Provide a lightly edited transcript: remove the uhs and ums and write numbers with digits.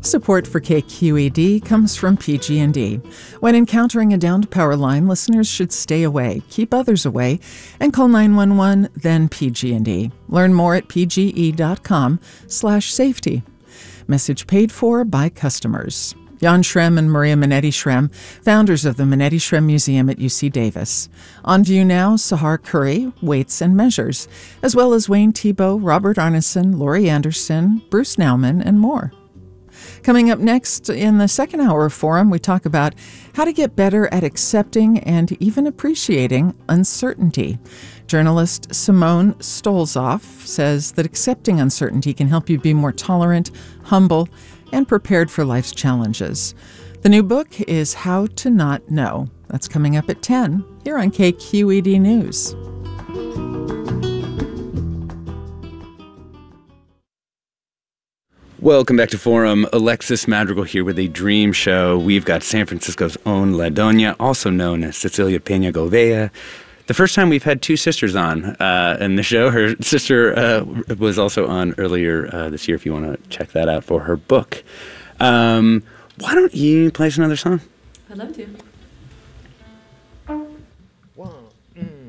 Support for KQED comes from PG&E. When encountering a downed power line, listeners should stay away, keep others away, and call 911, then PG&E. Learn more at pge.com/safety. Message paid for by customers. Jan Schrem and Maria Minetti Schrem, founders of the Minetti Schrem Museum at UC Davis. On view now, Sahar Curry, Weights and Measures, as well as Wayne Thiebaud, Robert Arneson, Laurie Anderson, Bruce Nauman, and more. Coming up next in the second hour of Forum, we talk about how to get better at accepting and even appreciating uncertainty. Journalist Simone Stolzoff says that accepting uncertainty can help you be more tolerant, humble, and prepared for life's challenges. The new book is How to Not Know. That's coming up at 10 here on KQED News. Welcome back to Forum. Alexis Madrigal here with a dream show. We've got San Francisco's own La Doña, also known as Cecilia Peña Gouveia. The first time we've had two sisters on in the show. Her sister was also on earlier this year, if you want to check that out for her book. Why don't you play us another song? I'd love to.